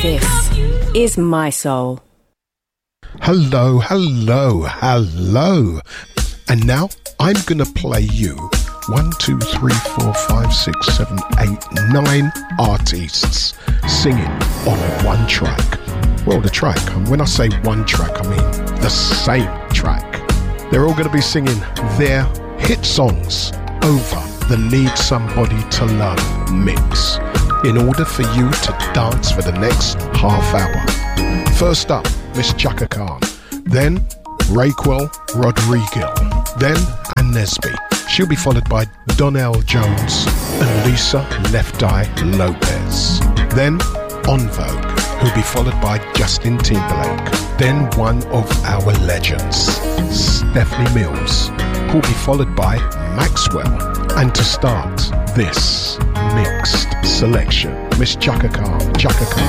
This is My Soul. Hello, hello, hello. And now I'm going to play you 1, 2, 3, 4, 5, 6, 7, 8, 9 artists singing on one track. Well, the track, and when I say one track, I mean the same track. They're all going to be singing their hit songs over the Need Somebody to Love mix in order for you to dance for the next half hour. First up, Miss Chaka Khan, then Raquel Rodriguez, then Ann Nesby. She'll be followed by Donnell Jones and Lisa Left Eye Lopez. Then En Vogue, who'll be followed by Justin Timberlake. Then one of our legends, Stephanie Mills, who'll be followed by Maxwell. And to start this mixed selection, Miss Chaka Khan, Chaka Khan.